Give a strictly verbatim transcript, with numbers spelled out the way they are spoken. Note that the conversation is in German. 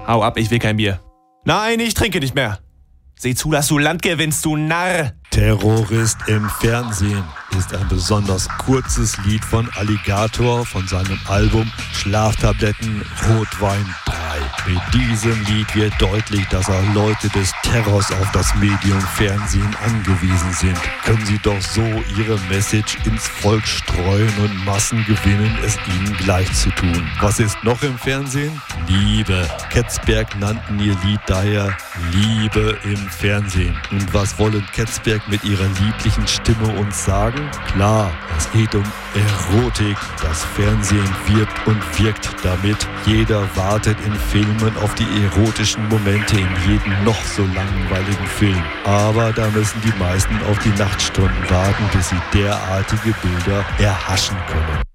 Hau ab, ich will kein Bier. Nein, ich trinke nicht mehr. Seh zu, dass du Land gewinnst, du Narr. Terrorist im Fernsehen ist ein besonders kurzes Lied von Alligator von seinem Album Schlaftabletten Rotwein drei. Mit diesem Lied wird deutlich, dass auch Leute des Terrors auf das Medium Fernsehen angewiesen sind. Können sie doch so ihre Message ins Volk streuen und Massen gewinnen, es ihnen gleich zu tun. Was ist noch im Fernsehen? Liebe. Ketzberg nannten ihr Lied daher Liebe im Fernsehen. Und was wollen Ketzberg mit ihrer lieblichen Stimme uns sagen? Klar, es geht um Erotik. Das Fernsehen wirbt und wirkt damit. Jeder wartet in Filmen auf die erotischen Momente in jedem noch so langweiligen Film. Aber da müssen die meisten auf die Nachtstunden warten, bis sie derartige Bilder erhaschen können.